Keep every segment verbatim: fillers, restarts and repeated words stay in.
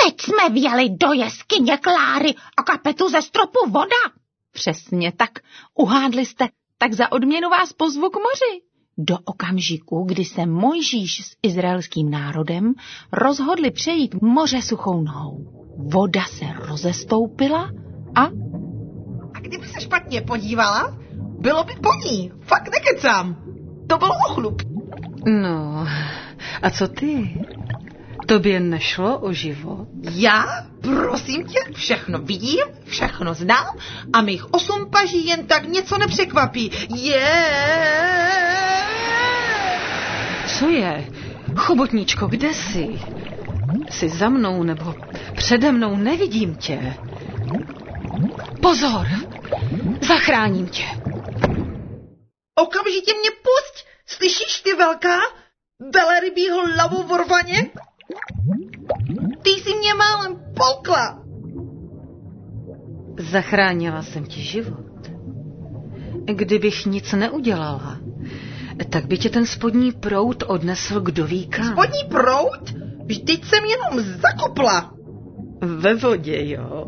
Teď jsme vjeli do jeskyně Kláry a kapetu ze stropu voda. Přesně tak, uhádli jste, tak za odměnu vás pozvu k moři. Do okamžiku, kdy se Mojžíš s izraelským národem rozhodli přejít moře suchou nohou. Voda se rozestoupila a... A kdyby se špatně podívala, bylo by po ní. Fakt nekecám. To byl ochlup. No, a co ty? Tobě nešlo o život? Já, prosím tě, všechno vidím, všechno znám a mých osm paží jen tak něco nepřekvapí. Je. Co je? Chobotníčko, kde jsi? Jsi za mnou nebo přede mnou, nevidím tě. Pozor! Zachráním tě. Okamžitě mě pusť! Slyšíš ty velká? Velrybího hlavu v orvaně? Ty jsi mě málem polkla. Zachránila jsem ti život. Kdybych nic neudělala, tak by tě ten spodní proud odnesl kdo ví kam. Spodní proud? Vždyť jsem jenom zakopla. Ve vodě, jo.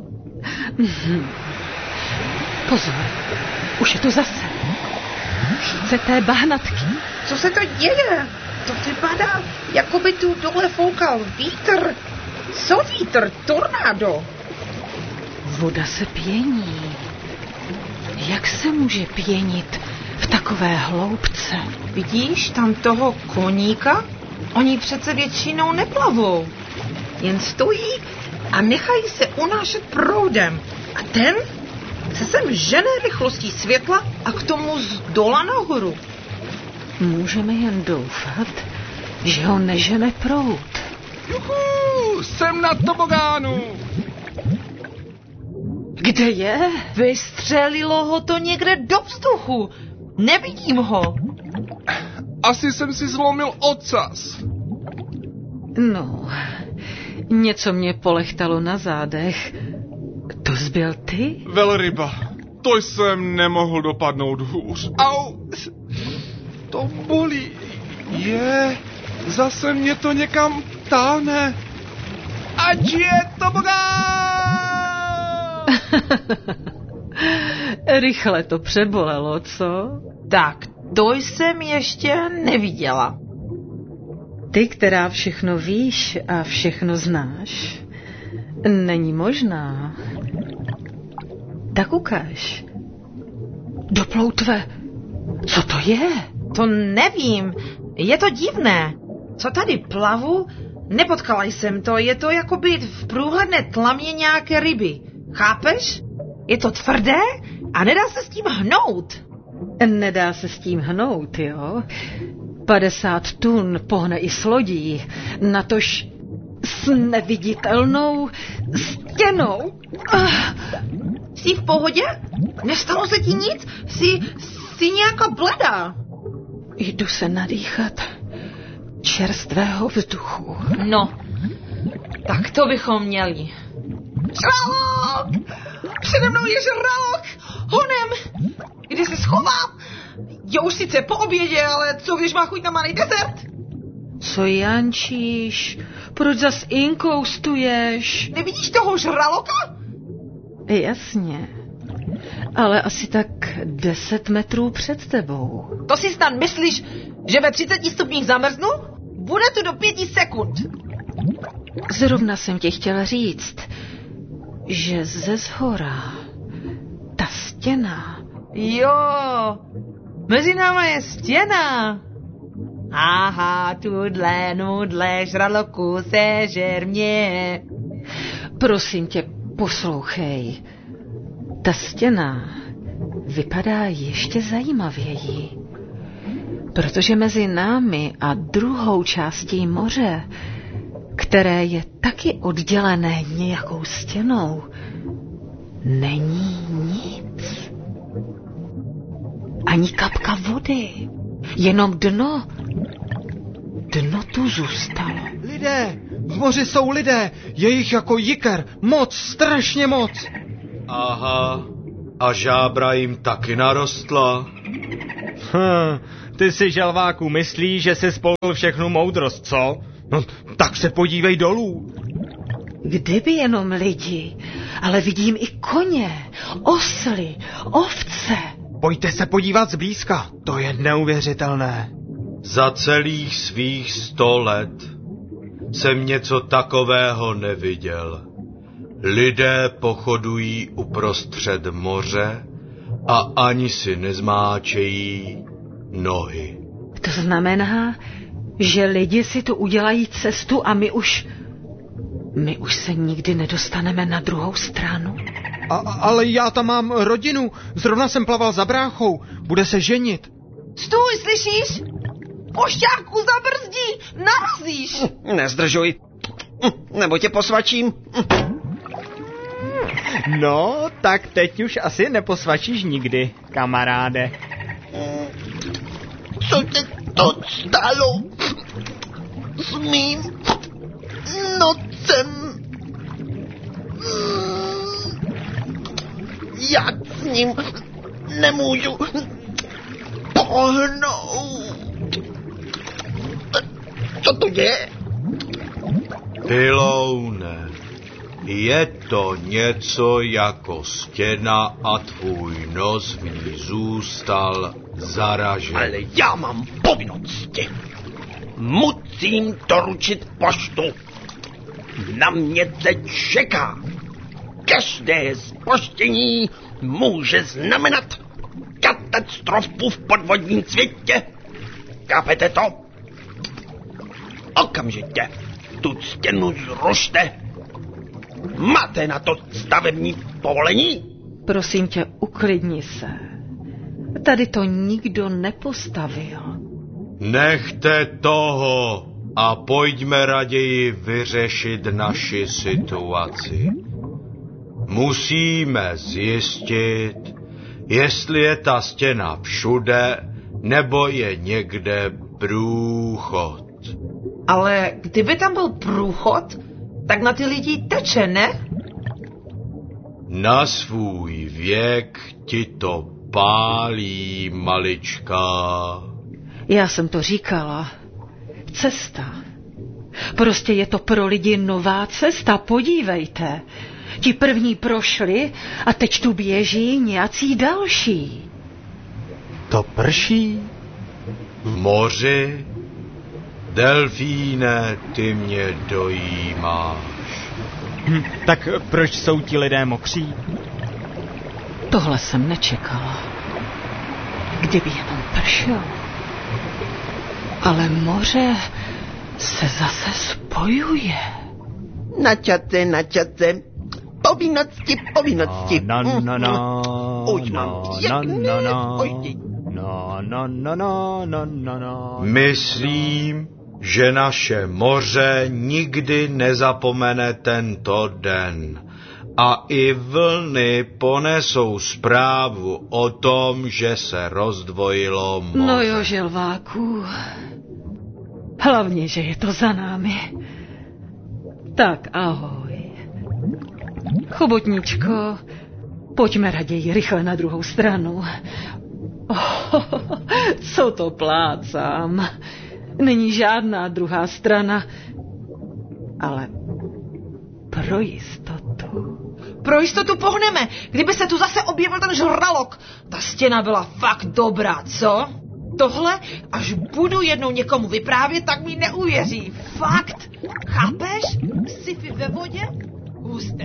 Pozor, už je tu zase. Chyce té bahnatky. Co se to děje? To vypadá, jako by tu dole foukal vítr. Co vítr? Tornádo. Voda se pění. Jak se může pěnit v takové hloubce? Vidíš tam toho koníka? Oni přece většinou neplavou. Jen stojí a nechají se unášet proudem. A ten se sem žene rychlostí světla a k tomu z dola nahoru. Můžeme jen doufat, že ho nežene proud. Juhu, jsem na tobogánu. Kde je? Vystřelilo ho to někde do vzduchu. Nevidím ho. Asi jsem si zlomil ocas. No, něco mě polechtalo na zádech. To zbyl ty? Velryba, to jsem nemohl dopadnout hůř. Au, to bolí. Je, zase mě to někam táhne. Ať je tobogán! Rychle to přebolelo, co? Tak, to jsem ještě neviděla. Ty, která všechno víš a všechno znáš, není možná. Tak ukáž. Do ploutve. Co to je? To nevím. Je to divné. Co tady plavu? Nepotkala jsem to. Je to jako být v průhledné tlamě nějaké ryby. Chápeš? Je to tvrdé a nedá se s tím hnout. Nedá se s tím hnout, jo? padesát tun pohne i s lodí, natož s neviditelnou stěnou. Ah. Jsi v pohodě? Nestalo se ti nic? Jsi, jsi nějaká bledá. Jdu se nadýchat čerstvého vzduchu. No, tak to bychom měli. Žralok! Přede mnou je žralok! Honem! Kde se schovám? Já už sice po obědě, ale co když má chuť na malý desert? Co jančíš? Proč zas inkoustuješ? Nevidíš toho žraloka? Jasně, ale asi tak deset metrů před tebou. To si snad myslíš, že ve třiceti stupních zamrznu? Bude tu do pěti sekund. Zrovna jsem ti chtěla říct, že ze zhora ta stěna... Jo, mezi náma je stěna. Aha, tudle, nudle, žraloku, sežer mě. Prosím tě, poslouchej. Ta stěna vypadá ještě zajímavěji, protože mezi námi a druhou částí moře, které je taky oddělené nějakou stěnou, není nic. Ani kapka vody, jenom dno. Dno tu zůstalo. Lidé, v moři jsou lidé, je jich jako jiker, moc, strašně moc. Aha, a žábra jim taky narostla. Hm, ty si, želváku, myslíš, že jsi spolkl všechnu moudrost, co? No, tak se podívej dolů. Kdyby jenom lidi, ale vidím i koně, osly, ovce. Pojďte se podívat zblízka, to je neuvěřitelné. Za celých svých sto let jsem něco takového neviděl. Lidé pochodují uprostřed moře a ani si nezmáčejí nohy. To znamená, že lidi si tu udělají cestu a my už... My už se nikdy nedostaneme na druhou stranu. A, ale já tam mám rodinu, zrovna jsem plaval za bráchou, bude se ženit. Stůj, slyšíš? Pošťáku, zabrzdí, narazíš. Nezdržuj, nebo tě posvačím. No, tak teď už asi neposvačíš nikdy, kamaráde. Co tě to stalo s mým nocem? Já s ním nemůžu pohnout. Co to je? Piloune, je to něco jako stěna a tvůj nos v ní zůstal zaražen. Ale já mám povinnosti. Musím doručit poštu. Na mě se čeká. Každé zpoždění může znamenat katastrofu v podvodním světě. Chápete to? Okamžitě tu stěnu zrušte. Máte na to stavební povolení? Prosím tě, uklidni se. Tady to nikdo nepostavil. Nechte toho a pojďme raději vyřešit naši situaci. Musíme zjistit, jestli je ta stěna všude, nebo je někde průchod. Ale kdyby tam byl průchod, tak na ty lidi teče, ne? Na svůj věk ti to pálí, malička. Já jsem to říkala. Cesta. Prostě je to pro lidi nová cesta, podívejte. Ti první prošli a teď tu běží nějací další. To prší? V moři? Delfíne, ty mě dojímáš. Hm, tak proč jsou ti lidé mokří? Tohle jsem nečekala. Kdyby jenom pršel. Ale moře se zase spojuje. Na čase, na čase. Povinnosti, povinnosti. No, no, no, no. Už mám no, pěkné no, spoždění. no, no, no, no, no, no, no. Myslím, že naše moře nikdy nezapomene tento den. A i vlny ponesou zprávu o tom, že se rozdvojilo moře. No jo, želváku. Hlavně, že je to za námi. Tak ahoj. Chobotničko, pojďme raději rychle na druhou stranu. Oh, co to plácám. Není žádná druhá strana, ale pro jistotu. Pro jistotu pohneme, kdyby se tu zase objevil ten žralok. Ta stěna byla fakt dobrá, co? Tohle, až budu jednou někomu vyprávět, tak mi neuvěří. Fakt. Chápeš? Sci-fi ve vodě? Husté.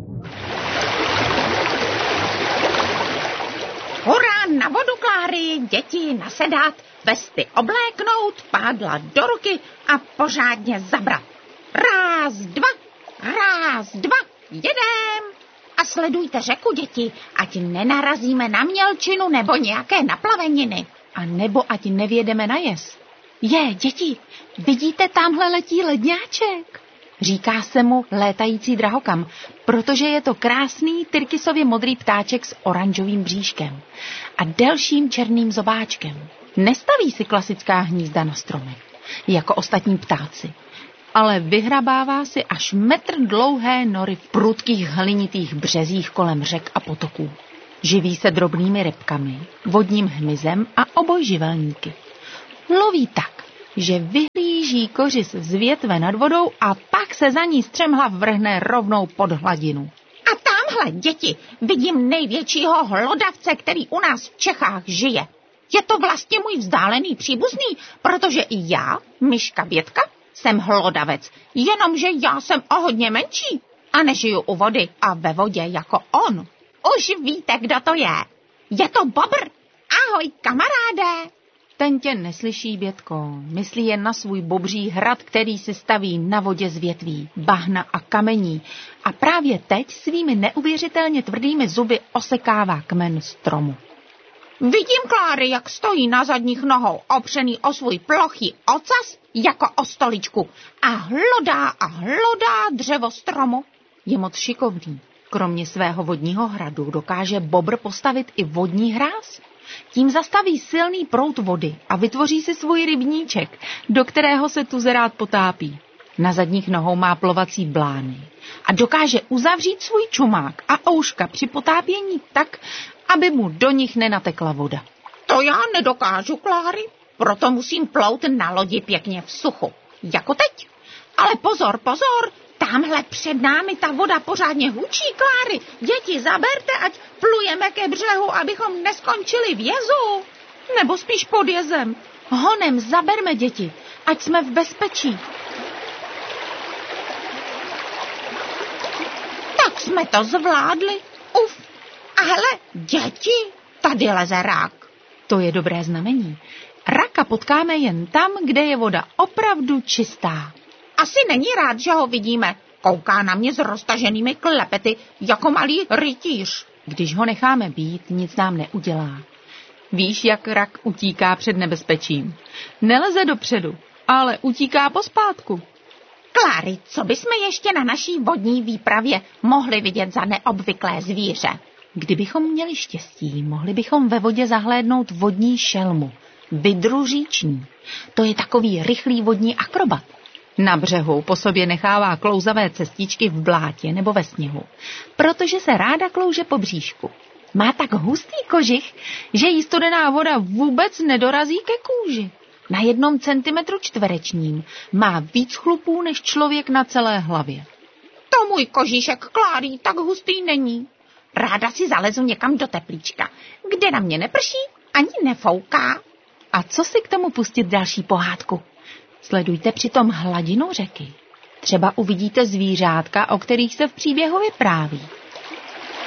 Hurá na vodu, Kláry, děti nasedat, vesty obléknout, pádla do ruky a pořádně zabrat. Ráz, dva, ráz, dva, jedem. A sledujte řeku, děti, ať nenarazíme na mělčinu nebo nějaké naplaveniny. A nebo ať nevědeme na jez. Je, děti, vidíte, tamhle letí ledňáček. Říká se mu létající drahokam, protože je to krásný tyrkysově modrý ptáček s oranžovým bříškem a delším černým zobáčkem. Nestaví si klasická hnízda na stromech, jako ostatní ptáci, ale vyhrabává si až metr dlouhé nory v prudkých hlinitých březích kolem řek a potoků. Živí se drobnými rybkami, vodním hmyzem a obojživelníky. Loví tak, že vyhlíží udrží kořist z větve nad vodou a pak se za ní střemhlav vrhne rovnou pod hladinu. A tamhle, děti, vidím největšího hlodavce, který u nás v Čechách žije. Je to vlastně můj vzdálený příbuzný, protože i já, myška Bětka, jsem hlodavec, jenomže já jsem o hodně menší a nežiju u vody a ve vodě jako on. Už víte, kdo to je. Je to bobr. Ahoj, kamaráde. Ten tě neslyší, Bětko, myslí jen na svůj bobří hrad, který si staví na vodě z větví, bahna a kamení a právě teď svými neuvěřitelně tvrdými zuby osekává kmen stromu. Vidím Kláry, jak stojí na zadních nohou, opřený o svůj plochý ocas jako o stoličku a hlodá a hlodá dřevo stromu. Je moc šikovný. Kromě svého vodního hradu dokáže bobr postavit i vodní hráz. Tím zastaví silný proud vody a vytvoří si svůj rybníček, do kterého se tuzerát potápí. Na zadních nohou má plovací blány a dokáže uzavřít svůj čumák a ouška při potápění tak, aby mu do nich nenatekla voda. To já nedokážu, Kláry, proto musím plout na lodi pěkně v suchu, jako teď. Ale pozor, pozor, tamhle před námi ta voda pořádně hučí, Kláry. Děti, zaberte, ať plujeme ke břehu, abychom neskončili v jezu. Nebo spíš pod jezem. Honem zaberme, děti, ať jsme v bezpečí. Tak jsme to zvládli. Uf. A hele, děti, tady leze rak. To je dobré znamení. Raka potkáme jen tam, kde je voda opravdu čistá. Asi není rád, že ho vidíme. Kouká na mě s roztaženými klepety, jako malý rytíř. Když ho necháme být, nic nám neudělá. Víš, jak rak utíká před nebezpečím. Neleze dopředu, ale utíká pospátku. Kláry, co bychom ještě na naší vodní výpravě mohli vidět za neobvyklé zvíře? Kdybychom měli štěstí, mohli bychom ve vodě zahlédnout vodní šelmu, vydru říční. To je takový rychlý vodní akrobat. Na břehu po sobě nechává klouzavé cestičky v blátě nebo ve sněhu, protože se ráda klouže po bříšku. Má tak hustý kožich, že jí studená voda vůbec nedorazí ke kůži. Na jednom centimetru čtverečním má víc chlupů než člověk na celé hlavě. To můj kožíšek, Kláry, tak hustý není. Ráda si zalezu někam do teplíčka, kde na mě neprší ani nefouká. A co si k tomu pustit další pohádku? Sledujte přitom hladinu řeky. Třeba uvidíte zvířátka, o kterých se v příběhu vypráví.